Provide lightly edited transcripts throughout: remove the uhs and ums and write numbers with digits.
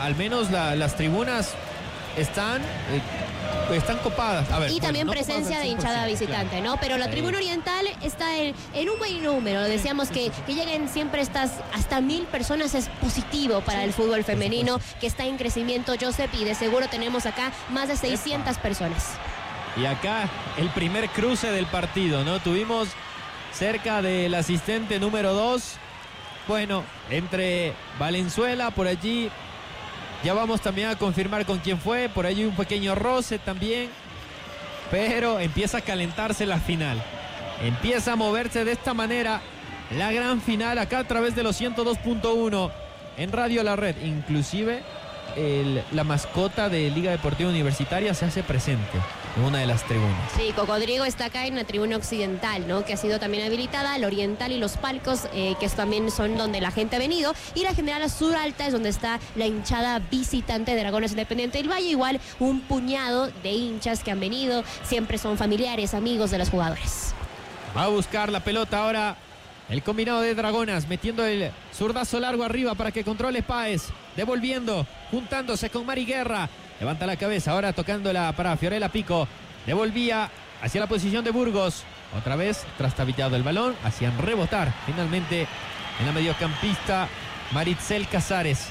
al menos las tribunas están copadas. A ver, y también no presencia de hinchada visitante, claro, ¿no? Pero la tribuna oriental está en un buen número. Decíamos que lleguen siempre hasta 1000 personas es positivo para el fútbol femenino, que está en crecimiento, Joseph, y de seguro tenemos acá más de 600 personas. Y acá el primer cruce del partido, ¿no? Tuvimos cerca del asistente número 2. Bueno, entre Valenzuela, por allí. Ya vamos también a confirmar con quién fue. Por ahí un pequeño roce también. Pero empieza a calentarse la final. Empieza a moverse de esta manera la gran final acá a través de los 102.1 en Radio La Red. Inclusive la mascota de Liga Deportiva Universitaria se hace presente en una de las tribunas. Sí, Cocodrigo está acá en la tribuna occidental, ¿no? Que ha sido también habilitada, la oriental y los palcos, que también son donde la gente ha venido, y la general sur alta es donde está la hinchada visitante de Dragones Independiente del Valle. Igual un puñado de hinchas que han venido, siempre son familiares, amigos de los jugadores. Va a buscar la pelota ahora el combinado de Dragonas, metiendo el zurdazo largo arriba para que controle Páez, devolviendo, juntándose con Mari Guerra. Levanta la cabeza, ahora tocándola para Fiorella Pico. Devolvía hacia la posición de Burgos. Otra vez, trastabillado el balón. Hacían rebotar finalmente en la mediocampista Maritzel Casares.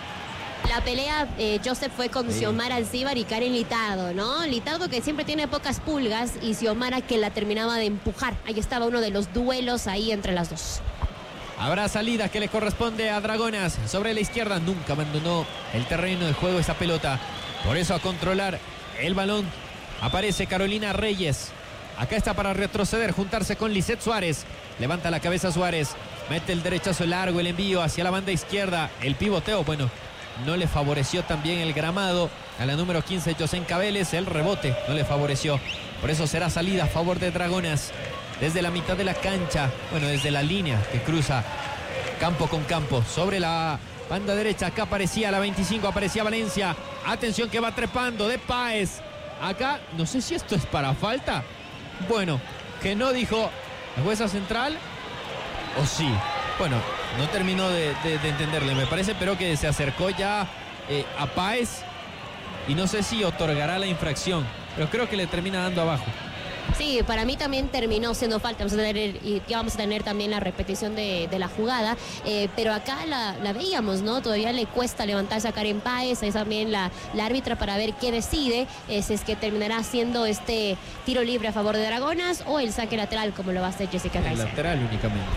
La pelea, Joseph, fue con Xiomara Alcíbar y Karen Litardo, ¿no? Litardo, que siempre tiene pocas pulgas, y Xiomara, que la terminaba de empujar. Ahí estaba uno de los duelos ahí entre las dos. Habrá salida que le corresponde a Dragonas. Sobre la izquierda, nunca abandonó el terreno de juego esa pelota. Por eso a controlar el balón aparece Carolina Reyes. Acá está para retroceder, juntarse con Lisette Suárez. Levanta la cabeza Suárez. Mete el derechazo largo, el envío hacia la banda izquierda. El pivoteo, bueno, no le favoreció también el gramado a la número 15, Josén Cabeles. El rebote no le favoreció. Por eso será salida a favor de Dragonas. Desde la mitad de la cancha, bueno, desde la línea que cruza campo con campo. Sobre la banda derecha, acá aparecía la 25, aparecía Valencia. Atención que va trepando de Páez. Acá, no sé si esto es para falta. Bueno, que no dijo la jueza central, o sí. Bueno, no terminó de entenderle, me parece, pero que se acercó ya a Páez. Y no sé si otorgará la infracción, pero creo que le termina dando abajo. Sí, para mí también terminó siendo falta. Vamos a tener también la repetición de la jugada, pero acá la veíamos, ¿no? Todavía le cuesta levantarse a Karen Páez, es también la árbitra para ver qué decide, si es que terminará haciendo este tiro libre a favor de Dragonas o el saque lateral, como lo va a hacer Jessica Kaiser. El lateral únicamente.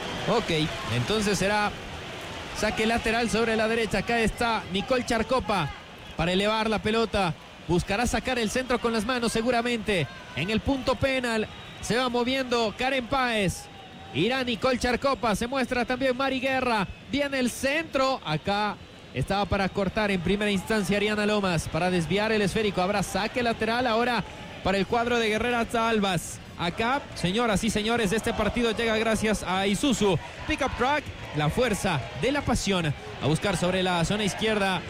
Ok, entonces será saque lateral sobre la derecha. Acá está Nicole Charcopa para elevar la pelota. Buscará sacar el centro con las manos seguramente. En el punto penal se va moviendo Karen Páez. Irá Nicole Charcopa. Se muestra también Mari Guerra. Viene el centro. Acá estaba para cortar en primera instancia Ariana Lomas. Para desviar el esférico. Habrá saque lateral ahora para el cuadro de Guerreras Albas. Acá, señoras y señores, este partido llega gracias a Isuzu Pickup Truck. La fuerza de la pasión. A buscar sobre la zona izquierda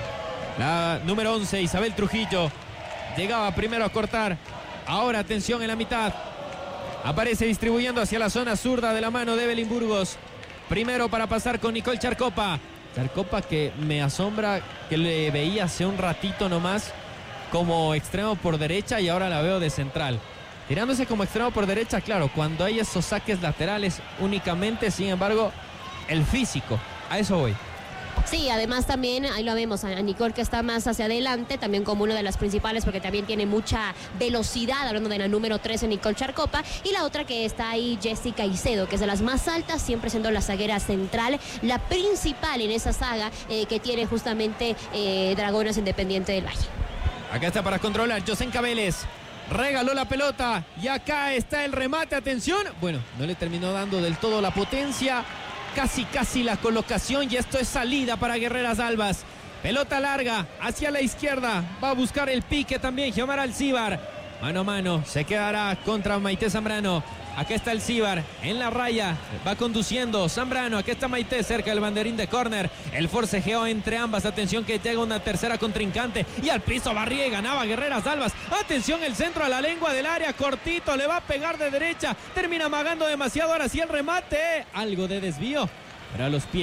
la número 11, Isabel Trujillo. Llegaba primero a cortar. Ahora atención en la mitad. Aparece distribuyendo hacia la zona zurda de la mano de Evelyn Burgos. Primero para pasar con Nicole Charcopa. Charcopa, que me asombra que le veía hace un ratito nomás como extremo por derecha y ahora la veo de central. Tirándose como extremo por derecha, claro, cuando hay esos saques laterales únicamente, sin embargo, el físico. A eso voy. Sí, además también ahí lo vemos a Nicole, que está más hacia adelante, también como una de las principales, porque también tiene mucha velocidad, hablando de la número 13, Nicole Charcopa, y la otra que está ahí, Jessica Icedo, que es de las más altas, siempre siendo la zaguera central, la principal en esa saga que tiene justamente Dragonas Independiente del Valle. Acá está para controlar Josén Cabeles. Regaló la pelota y acá está el remate, atención. Bueno, no le terminó dando del todo la potencia. Casi la colocación y esto es salida para Guerreras Albas. Pelota larga hacia la izquierda. Va a buscar el pique también Xiomara Alcíbar. Mano a mano, se quedará contra Maite Zambrano. Acá está Alcíbar en la raya. Va conduciendo Zambrano. Aquí está Maite cerca del banderín de córner. El forcejeo entre ambas. Atención que llega una tercera contrincante. Y al piso Barría y ganaba Guerreras Albas. Atención el centro a la lengua del área. Cortito. Le va a pegar de derecha. Termina amagando demasiado. Ahora sí el remate. Algo de desvío. Pero a los pies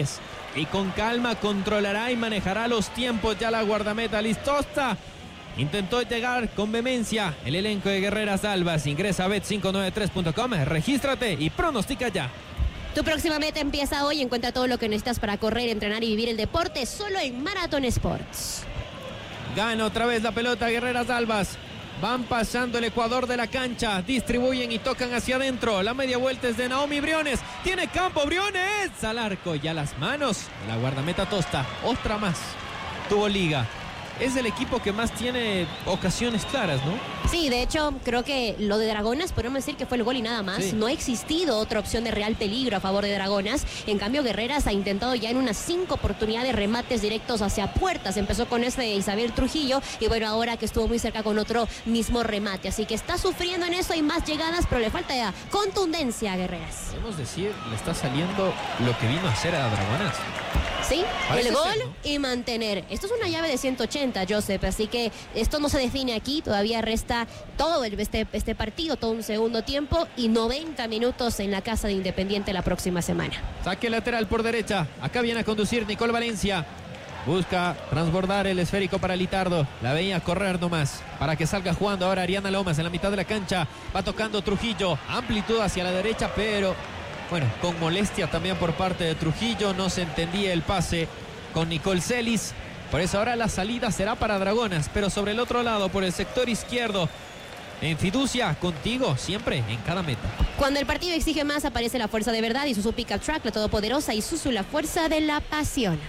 y con calma controlará y manejará los tiempos. Ya la guardameta Listosta intentó llegar con vehemencia el elenco de Guerreras Albas. Ingresa a bet593.com, regístrate y pronostica ya. Tu próxima meta empieza hoy. Encuentra todo lo que necesitas para correr, entrenar y vivir el deporte solo en Marathon Sports. Gana otra vez la pelota Guerreras Albas. Van pasando el ecuador de la cancha, distribuyen y tocan hacia adentro. La media vuelta es de Naomi Briones. Tiene campo Briones al arco y a las manos la guardameta Tosta. Otra más. Tuvo liga. Es el equipo que más tiene ocasiones claras, ¿no? Sí, de hecho, creo que lo de Dragonas, podemos decir que fue el gol y nada más. Sí. No ha existido otra opción de real peligro a favor de Dragonas. En cambio, Guerreras ha intentado ya en unas 5 oportunidades remates directos hacia puertas. Empezó con este de Isabel Trujillo y bueno, ahora que estuvo muy cerca con otro mismo remate. Así que está sufriendo en eso, hay más llegadas, pero le falta ya contundencia a Guerreras. Podemos decir, le está saliendo lo que vino a hacer a Dragonas. Sí, Parece el gol ser, ¿no? y mantener. Esto es una llave de 180, Joseph, así que esto no se define aquí. Todavía resta todo este partido, todo un segundo tiempo y 90 minutos en la casa de Independiente la próxima semana. Saque lateral por derecha. Acá viene a conducir Nicole Valencia. Busca transbordar el esférico para Litardo. La veía correr nomás para que salga jugando ahora Ariana Lomas en la mitad de la cancha. Va tocando Trujillo. Amplitud hacia la derecha, pero bueno, con molestia también por parte de Trujillo. No se entendía el pase con Nicole Celis. Por eso ahora la salida será para Dragonas. Pero sobre el otro lado, por el sector izquierdo, en fiducia, contigo, siempre, en cada meta. Cuando el partido exige más, aparece la fuerza de verdad. Isuzu Pickup Truck, la todopoderosa Isuzu, la fuerza de la pasión.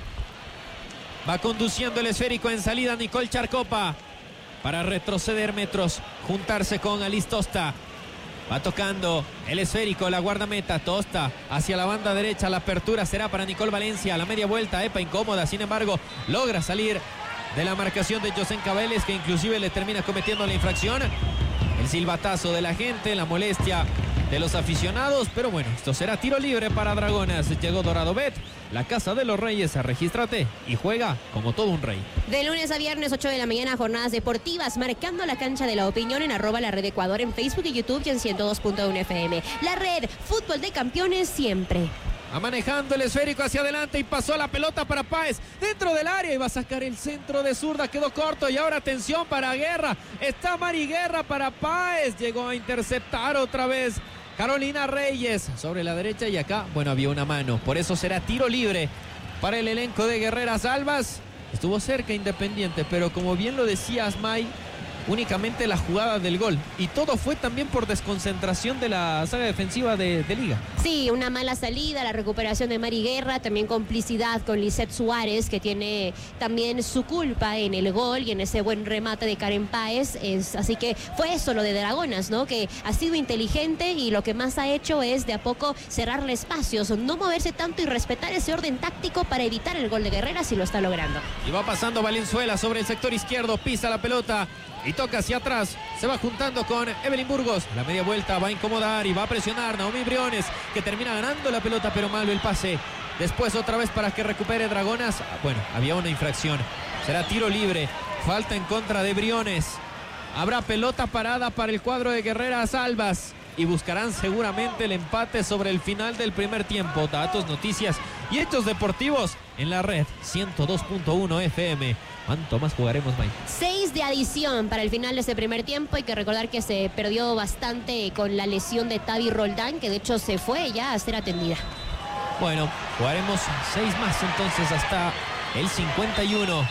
Va conduciendo el esférico en salida Nicole Charcopa para retroceder metros, juntarse con Alice Tosta. Va tocando el esférico, la guardameta Tosta hacia la banda derecha. La apertura será para Nicole Valencia. La media vuelta, epa incómoda. Sin embargo, logra salir de la marcación de Josén Cabeles, que inclusive le termina cometiendo la infracción. El silbatazo de la gente, la molestia de los aficionados, pero bueno, esto será tiro libre para Dragonas. Llegó Dorado Bet, la casa de los reyes. Regístrate y juega como todo un rey. De lunes a viernes, 8 de la mañana, jornadas deportivas, marcando la cancha de la opinión en @la red Ecuador en Facebook y YouTube y en 102.1 FM. La red, fútbol de campeones siempre. Va manejando el esférico hacia adelante y pasó la pelota para Páez dentro del área y va a sacar el centro de zurda, quedó corto y ahora atención para Guerra. Está Mari Guerra para Páez, llegó a interceptar otra vez Carolina Reyes sobre la derecha y acá, bueno, había una mano, por eso será tiro libre para el elenco de Guerreras Albas. Estuvo cerca Independiente, pero como bien lo decías, May, únicamente la jugada del gol. Y todo fue también por desconcentración de la saga defensiva de Liga. Sí, una mala salida, la recuperación de Mari Guerra, también complicidad con Lisette Suárez, que tiene también su culpa en el gol y en ese buen remate de Karen Páez. Así que fue eso lo de Dragonas, ¿no? Que ha sido inteligente y lo que más ha hecho es de a poco cerrarle espacios, no moverse tanto y respetar ese orden táctico para evitar el gol de Guerreras y lo está logrando. Y va pasando Valenzuela sobre el sector izquierdo, pisa la pelota y toca hacia atrás, se va juntando con Evelyn Burgos. La media vuelta va a incomodar y va a presionar Naomi Briones, que termina ganando la pelota, pero malo el pase. Después otra vez para que recupere Dragonas. Bueno, había una infracción. Será tiro libre. Falta en contra de Briones. Habrá pelota parada para el cuadro de Guerreras Albas. Y buscarán seguramente el empate sobre el final del primer tiempo. Datos, noticias y hechos deportivos en la red 102.1 FM. ¿Cuánto más jugaremos, Mike? 6 de adición para el final de ese primer tiempo. Hay que recordar que se perdió bastante con la lesión de Tavi Roldán, que de hecho se fue ya a ser atendida. Bueno, jugaremos 6 más entonces hasta el 51.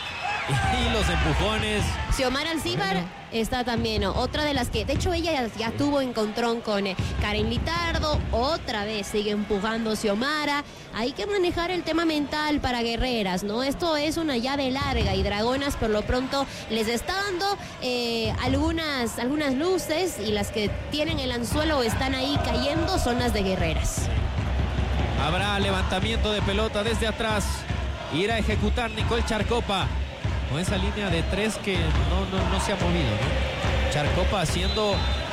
Y los empujones. Xiomara Alcíbar está también, otra de las que, de hecho ella ya tuvo encontrón con Karen Litardo, otra vez sigue empujando Xiomara. Hay que manejar el tema mental para Guerreras, ¿no? Esto es una llave larga y Dragonas por lo pronto les está dando algunas luces y las que tienen el anzuelo o están ahí cayendo son las de Guerreras. Habrá levantamiento de pelota desde atrás. Irá a ejecutar Nicole Charcopa. Con esa línea de 3 que no se ha movido, ¿no? Charcopa haciendo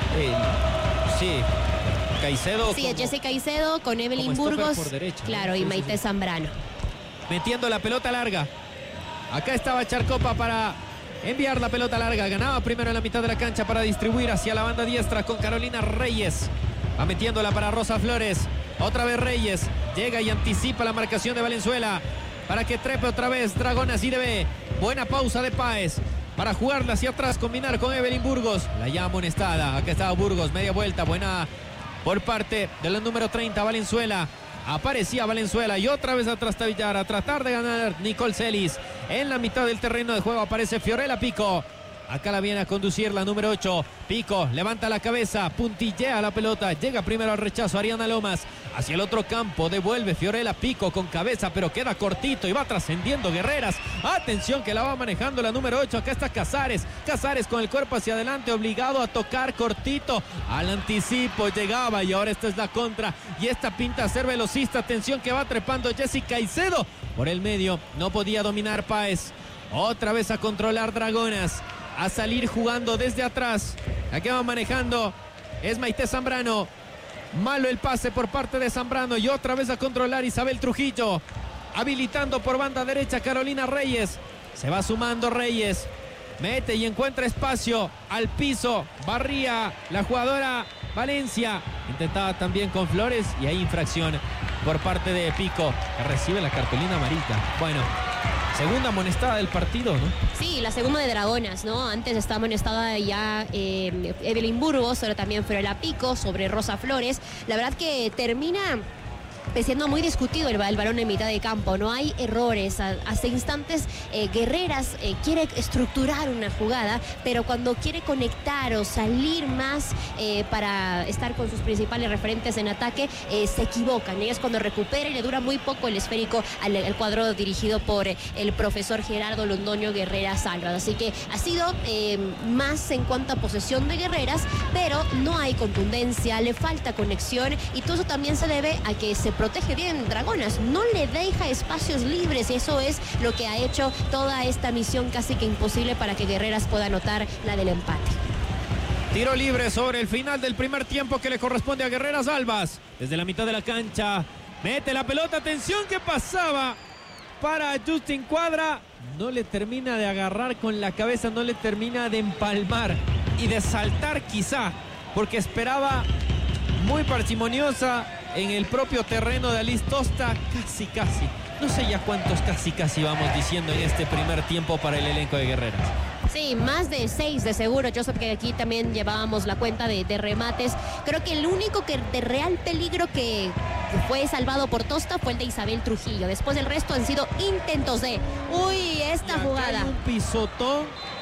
Caicedo. Sí, es Jessica Caicedo con Evelyn Burgos por derecha, claro, ¿no? y Maite Zambrano. Metiendo la pelota larga. Acá estaba Charcopa para enviar la pelota larga. Ganaba primero en la mitad de la cancha para distribuir hacia la banda diestra con Carolina Reyes. Va metiéndola para Rosa Flores. Otra vez Reyes. Llega y anticipa la marcación de Valenzuela. para que trepe otra vez Dragonas y debe. Buena pausa de Páez para jugarla hacia atrás, combinar con Evelyn Burgos. La llama amonestada. Acá está Burgos, media vuelta, buena por parte de la número 30, Valenzuela. Aparecía Valenzuela y otra vez a trastabillar, a tratar de ganar Nicole Celis. En la mitad del terreno de juego aparece Fiorella Pico. Acá la viene a conducir la número 8. Pico levanta la cabeza, puntillea la pelota, llega primero al rechazo Ariana Lomas. Hacia el otro campo devuelve Fiorella Pico con cabeza, pero queda cortito y va trascendiendo Guerreras. Atención que la va manejando la número 8. Acá está Casares. Casares con el cuerpo hacia adelante, obligado a tocar cortito. Al anticipo llegaba y ahora esta es la contra. Y esta pinta a ser velocista. Atención que va trepando Jessica Caicedo. Por el medio no podía dominar Páez. Otra vez a controlar Dragonas. A salir jugando desde atrás. Aquí va manejando es Maite Zambrano. Malo el pase por parte de Zambrano. Y otra vez a controlar Isabel Trujillo. Habilitando por banda derecha Carolina Reyes. Se va sumando Reyes. Mete y encuentra espacio al piso. Barría la jugadora Valencia. Intentaba también con Flores. Y hay infracción por parte de Pico, que recibe la cartulina amarilla. Bueno, segunda amonestada del partido, ¿no? Sí, la segunda de Dragonas, ¿no? Antes estaba amonestada ya Evelyn Burgos, ahora también Fiorella Pico sobre Rosa Flores. La verdad que termina siendo muy discutido el balón en mitad de campo. No hay errores. Hace instantes Guerreras quiere estructurar una jugada, pero cuando quiere conectar o salir más para estar con sus principales referentes en ataque, se equivocan. Y es cuando recupera y le dura muy poco el esférico al cuadro dirigido por el profesor Gerardo Londoño Guerreras Álvarez. Así que ha sido más en cuanto a posesión de Guerreras, pero no hay contundencia, le falta conexión, y todo eso también se debe a que se protege bien Dragonas, no le deja espacios libres, y eso es lo que ha hecho toda esta misión casi que imposible para que Guerreras pueda anotar la del empate. Tiro libre sobre el final del primer tiempo que le corresponde a Guerreras Albas. Desde la mitad de la cancha, mete la pelota, atención que pasaba para Justin Cuadra. No le termina de agarrar con la cabeza, no le termina de empalmar y de saltar quizá, porque esperaba muy parsimoniosa en el propio terreno de Alice Tosta. Casi. No sé ya cuántos casi vamos diciendo en este primer tiempo para el elenco de Guerreras. Sí, más de 6 de seguro. Yo sé que aquí también llevábamos la cuenta de remates. Creo que el único que de real peligro que fue salvado por Tosta fue el de Isabel Trujillo. Después del resto han sido intentos de... Uy, esta jugada. Hay un pisotón.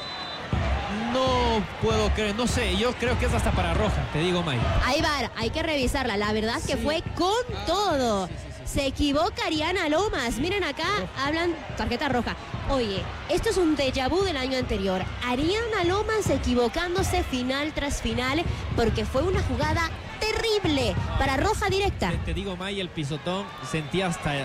No puedo creer, no sé, yo creo que es hasta para roja, te digo, May. Ahí va, hay que revisarla. La verdad que fue con todo. Sí. Se equivoca Ariana Lomas. Miren acá, hablan tarjeta roja. Oye, esto es un déjà vu del año anterior. Ariana Lomas equivocándose final tras final, porque fue una jugada terrible para roja directa. Te digo, May, el pisotón sentí hasta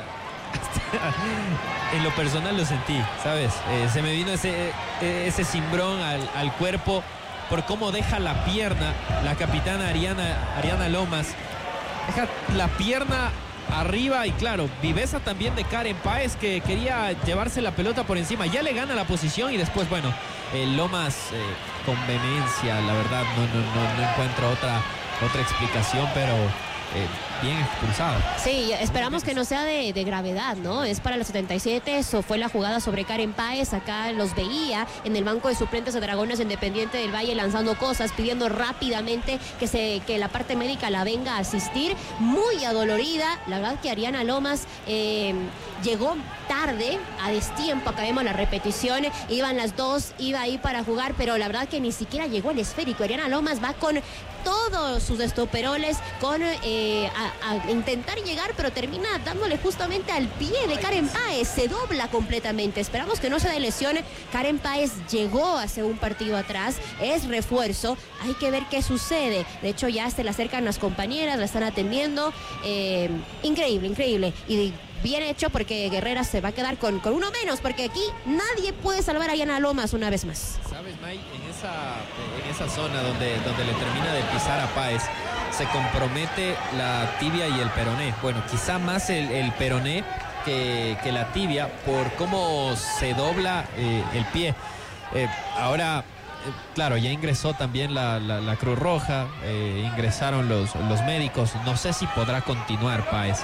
en lo personal lo sentí, ¿sabes? Se me vino ese cimbrón al cuerpo por cómo deja la pierna la capitana Ariana Lomas. Deja la pierna arriba y claro, viveza también de Karen Páez, que quería llevarse la pelota por encima. Ya le gana la posición y después, bueno, Lomas con vehemencia, la verdad no encuentro otra explicación, pero... bien expulsado. Sí, esperamos que no sea de gravedad, ¿no? Es para los 77, eso fue la jugada sobre Karen Páez. Acá los veía en el banco de suplentes de Dragones Independiente del Valle lanzando cosas, pidiendo rápidamente que la parte médica la venga a asistir. Muy adolorida, la verdad que Ariana Lomas llegó tarde, a destiempo. Acá vemos la repetición, iban las dos, iba ahí para jugar, pero la verdad que ni siquiera llegó el esférico. Ariana Lomas va con todos sus estoperoles a intentar llegar, pero termina dándole justamente al pie de Karen Páez. Se dobla completamente. Esperamos que no se dé lesión. Karen Páez llegó hace un partido atrás, es refuerzo. Hay que ver qué sucede. De hecho, ya se le acercan las compañeras, la están atendiendo. Increíble. Y bien hecho, porque Guerreras se va a quedar con uno menos, porque aquí nadie puede salvar a Ariana Lomas una vez más. ¿Sabes, May? En esa zona donde le termina de pisar a Páez, se compromete la tibia y el peroné. Bueno, quizá más el peroné que la tibia, por cómo se dobla el pie. Ahora, claro, ya ingresó también la Cruz Roja, ingresaron los médicos. No sé si podrá continuar Páez.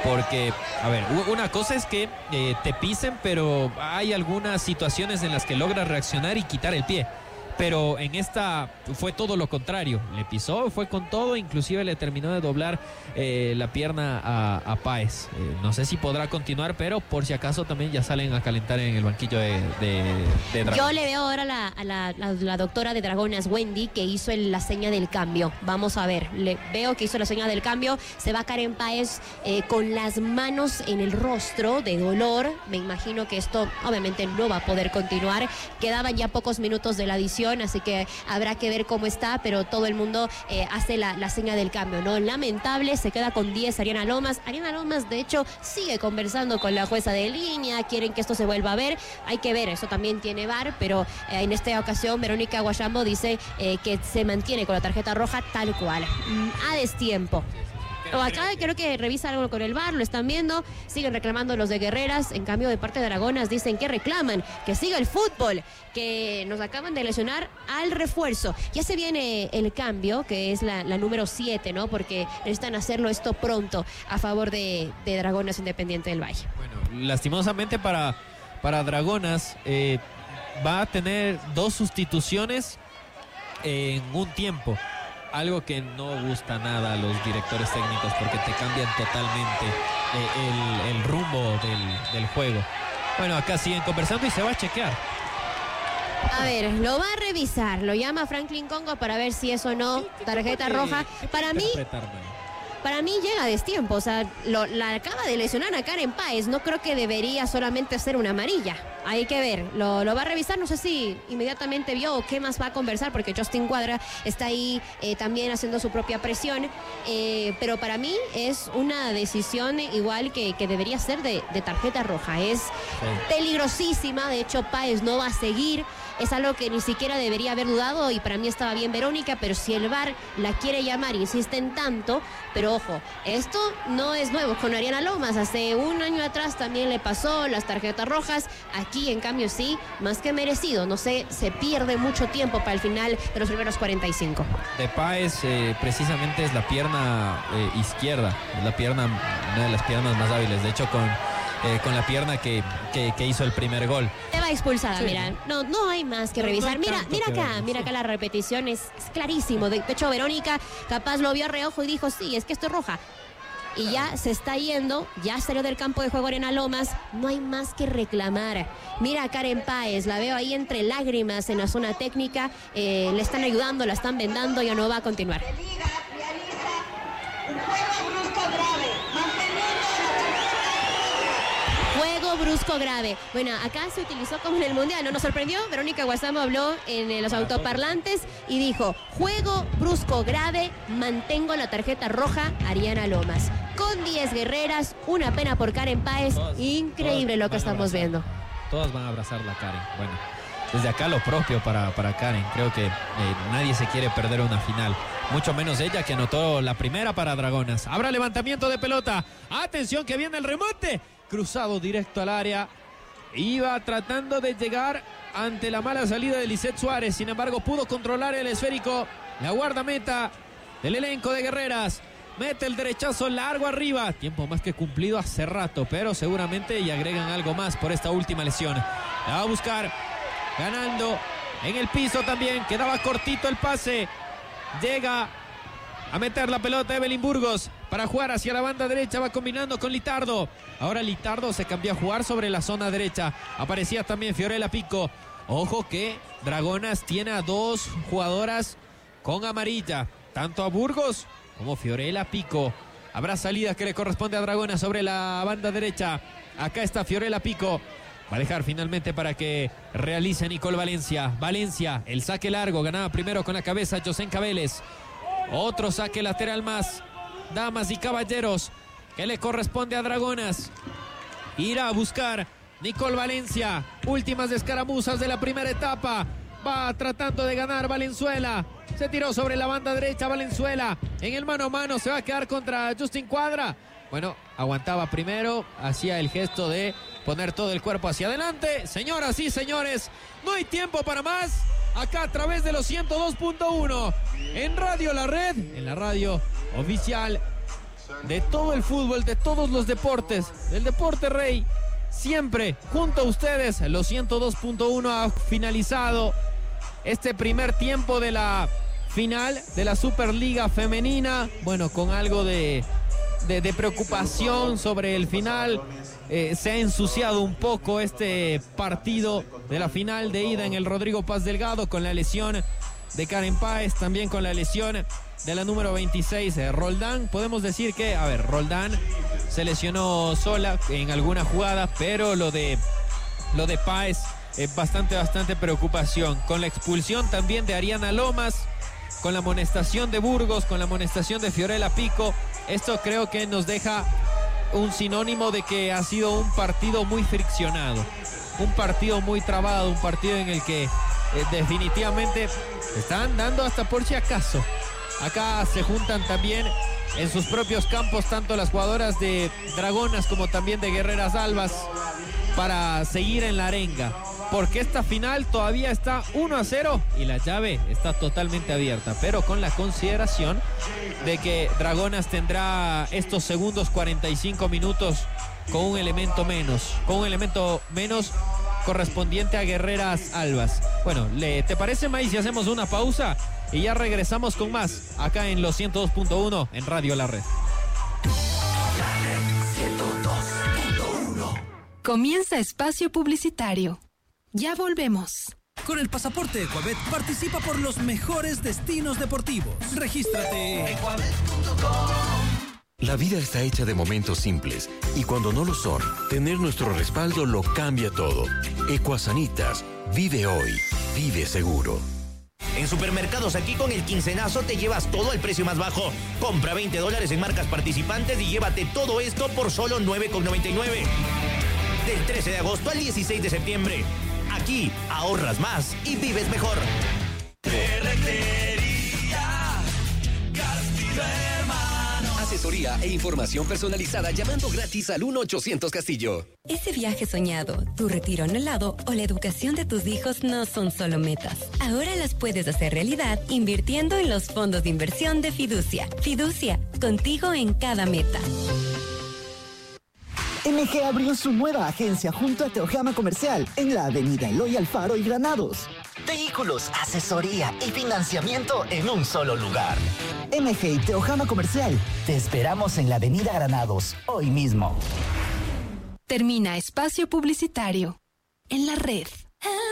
porque, a ver, una cosa es que te pisen, pero hay algunas situaciones en las que logras reaccionar y quitar el pie. Pero en esta fue todo lo contrario. Le pisó, fue con todo, inclusive le terminó de doblar la pierna a Páez. No sé si podrá continuar, pero por si acaso también ya salen a calentar en el banquillo de Dragonas. Yo le veo ahora a la doctora de Dragonas, Wendy, que hizo la seña del cambio. Vamos a ver, le veo que hizo la seña del cambio. Se va Karen Páez con las manos en el rostro de dolor. Me imagino que esto obviamente no va a poder continuar. Quedaban ya pocos minutos de la adición, así que habrá que ver cómo está, pero todo el mundo hace la seña del cambio, ¿no? Lamentable, se queda con 10 Ariana Lomas. Ariana Lomas, de hecho, sigue conversando con la jueza de línea, quieren que esto se vuelva a ver. Hay que ver, eso también tiene VAR, pero en esta ocasión Verónica Guayambo dice que se mantiene con la tarjeta roja tal cual. A destiempo. Acá creo que revisa algo con el VAR, lo están viendo, siguen reclamando los de Guerreras. En cambio, de parte de Dragonas dicen que reclaman, que siga el fútbol, que nos acaban de lesionar al refuerzo. Ya se viene el cambio, que es la número 7, ¿no? Porque necesitan hacerlo esto pronto a favor de Dragonas Independiente del Valle. Bueno, lastimosamente para Dragonas va a tener 2 sustituciones en un tiempo. Algo que no gusta nada a los directores técnicos, porque te cambian totalmente el rumbo del juego. Bueno, acá siguen conversando y se va a chequear. A ver, lo va a revisar, lo llama Franklin Congo para ver si es o no tarjeta roja. Para mí llega a destiempo, o sea, la acaba de lesionar a Karen Páez, no creo que debería solamente ser una amarilla. Hay que ver, lo va a revisar, no sé si inmediatamente vio o qué más va a conversar, porque Justin Cuadra está ahí también haciendo su propia presión, pero para mí es una decisión igual que debería ser de tarjeta roja. Es peligrosísima, de hecho Páez no va a seguir, es algo que ni siquiera debería haber dudado, y para mí estaba bien Verónica, pero si el VAR la quiere llamar, insisten tanto. Pero ojo, esto no es nuevo con Ariana Lomas, hace un año atrás también le pasó las tarjetas rojas. Aquí en cambio sí, más que merecido, no sé, se pierde mucho tiempo para el final de los primeros 45. De Páez precisamente es la pierna izquierda, es una de las piernas más hábiles, de hecho con la pierna que hizo el primer gol. Te va expulsada, sí. Mira, no hay más que revisar. No mira acá la repetición, es clarísimo. De hecho, Verónica capaz lo vio a reojo y dijo, sí, es que esto es roja. Y ya se está yendo, ya salió del campo de juego Ariana Lomas, no hay más que reclamar. Mira a Karen Páez, la veo ahí entre lágrimas en la zona técnica, le están ayudando, la están vendando, ya no va a continuar. Juego brusco grave. Bueno, acá se utilizó como en el Mundial, ¿no? Nos sorprendió. Verónica Guasamo habló en los autoparlantes y dijo, juego brusco grave, mantengo la tarjeta roja, Ariana Lomas. Con 10 guerreras, una pena por Karen Páez. Increíble lo que estamos viendo. Todas van a abrazar la Karen. Bueno, desde acá lo propio para Karen. Creo que nadie se quiere perder una final. Mucho menos ella, que anotó la primera para Dragonas. Habrá levantamiento de pelota. Atención que viene el remate. Cruzado directo al área. Iba tratando de llegar ante la mala salida de Lisette Suárez. Sin embargo, pudo controlar el esférico. La guardameta del elenco de Guerreras. Mete el derechazo largo arriba. Tiempo más que cumplido hace rato, pero seguramente y agregan algo más por esta última lesión. La va a buscar. Ganando en el piso también. Quedaba cortito el pase. Llega a meter la pelota Evelyn Burgos para jugar hacia la banda derecha. Va combinando con Litardo. Ahora Litardo se cambió a jugar sobre la zona derecha. Aparecía también Fiorella Pico. Ojo que Dragonas tiene a 2 jugadoras con amarilla. Tanto a Burgos como Fiorella Pico. Habrá salida que le corresponde a Dragonas sobre la banda derecha. Acá está Fiorella Pico. Va a dejar finalmente para que realice Nicole Valencia. Valencia, el saque largo. Ganaba primero con la cabeza Josenka Vélez. Otro saque lateral más. Damas y caballeros, que le corresponde a Dragonas. Irá a buscar Nicole Valencia. Últimas escaramuzas de la primera etapa. Va tratando de ganar Valenzuela. Se tiró sobre la banda derecha Valenzuela. En el mano a mano se va a quedar contra Justin Cuadra. Bueno, aguantaba primero. Hacía el gesto de poner todo el cuerpo hacia adelante. Señoras y señores, no hay tiempo para más. Acá a través de los 102.1 en Radio La Red, en la radio oficial de todo el fútbol, de todos los deportes, del deporte rey, siempre junto a ustedes. Los 102.1 ha finalizado este primer tiempo de la final de la Superliga Femenina. Bueno, con algo de preocupación sobre el final. Se ha ensuciado un poco este partido de la final de ida en el Rodrigo Paz Delgado, con la lesión de Karen Páez, también con la lesión de la número 26, Roldán. Podemos decir que, Roldán se lesionó sola en alguna jugada, pero lo de Páez es bastante preocupación. Con la expulsión también de Ariana Lomas, con la amonestación de Burgos, con la amonestación de Fiorella Pico, esto creo que nos deja un sinónimo de que ha sido un partido muy friccionado, un partido muy trabado, un partido en el que definitivamente están dando hasta por si acaso. Acá se juntan también en sus propios campos tanto las jugadoras de Dragonas como también de Guerreras Albas para seguir en la arenga, porque esta final todavía está 1-0 y la llave está totalmente abierta, pero con la consideración de que Dragonas tendrá estos segundos 45 minutos con un elemento menos correspondiente a Guerreras Albas. Bueno, ¿te parece, May, si hacemos una pausa y ya regresamos con más acá en los 102.1 en Radio La Red? Comienza espacio publicitario. Ya volvemos. Con el pasaporte Ecuabet participa por los mejores destinos deportivos. Regístrate. Ecuabet.com. La vida está hecha de momentos simples y cuando no lo son, tener nuestro respaldo lo cambia todo. Ecuasanitas, vive hoy, vive seguro. En Supermercados Aquí con el quincenazo te llevas todo al precio más bajo. Compra $20 en marcas participantes y llévate todo esto por solo $9,99. Del 13 de agosto al 16 de septiembre. Aquí ahorras más y vives mejor. Asesoría e información personalizada llamando gratis al 1-800 Castillo. Ese viaje soñado, tu retiro anhelado o la educación de tus hijos no son solo metas. Ahora las puedes hacer realidad invirtiendo en los fondos de inversión de Fiducia. Fiducia, contigo en cada meta. MG abrió su nueva agencia junto a Teojama Comercial en la avenida Eloy Alfaro y Granados. Vehículos, asesoría y financiamiento en un solo lugar. MG y Teojama Comercial, te esperamos en la avenida Granados, hoy mismo. Termina espacio publicitario en la red.